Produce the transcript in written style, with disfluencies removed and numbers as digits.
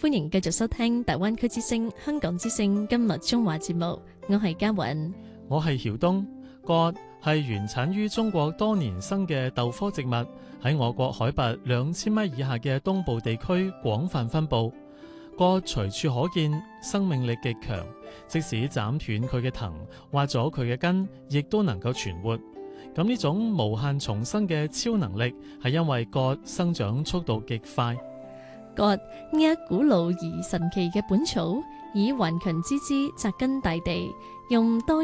歡迎繼續收聽大灣區之聲、香港之聲今日中華節目，我係嘉韻， 我係曉東。葛係原產於中國多年生嘅豆科植物，喺我國海拔2000米以下嘅東部地區廣泛分布。葛隨處可見，生命力極強，即使斬斷佢嘅藤，挖咗佢嘅根，亦都能夠存活。咁呢種無限重生嘅超能力，係因為葛生長速度極快。 葛呢一古老而神奇嘅本草，以頑強之姿扎根大地，用多